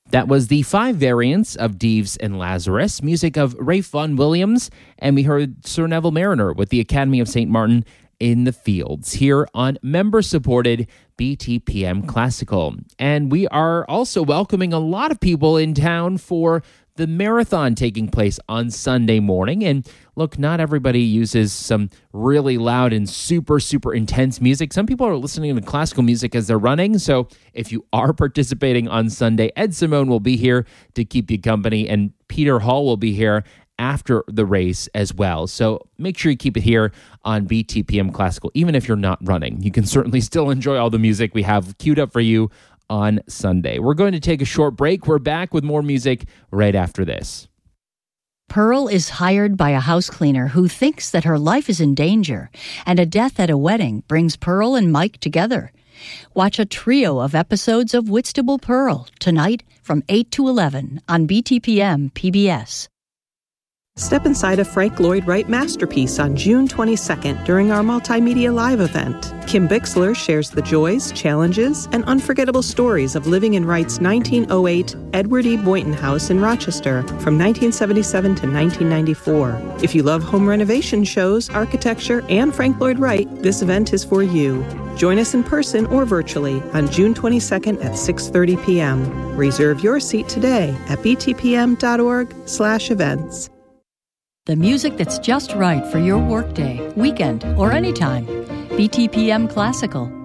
That was the 5 variants of Dives and Lazarus, music of Ralph Vaughan Williams, and we heard Sir Neville Mariner with the Academy of St. Martin in the Fields here on member-supported BTPM Classical. And we are also welcoming a lot of people in town for the marathon taking place on Sunday morning. And look, not everybody uses some really loud and super intense music. Some people are listening to classical music as they're running. So if you are participating on Sunday, Ed Simone will be here to keep you company, and Peter Hall will be here after the race as well. So make sure you keep it here on BTPM Classical. Even if you're not running, you can certainly still enjoy all the music we have queued up for you on Sunday. We're going to take a short break. We're back with more music right after this. Pearl is hired by a house cleaner who thinks that her life is in danger, and a death at a wedding brings Pearl and Mike together. Watch a trio of episodes of Whitstable Pearl tonight from 8 to 11 on BTPM PBS. Step inside a Frank Lloyd Wright masterpiece on June 22nd during our Multimedia Live event. Kim Bixler shares the joys, challenges, and unforgettable stories of living in Wright's 1908 Edward E. Boynton House in Rochester from 1977 to 1994. If you love home renovation shows, architecture, and Frank Lloyd Wright, this event is for you. Join us in person or virtually on June 22nd at 6:30 p.m. Reserve your seat today at btpm.org/events. The music that's just right for your workday, weekend, or anytime. BTPM Classical.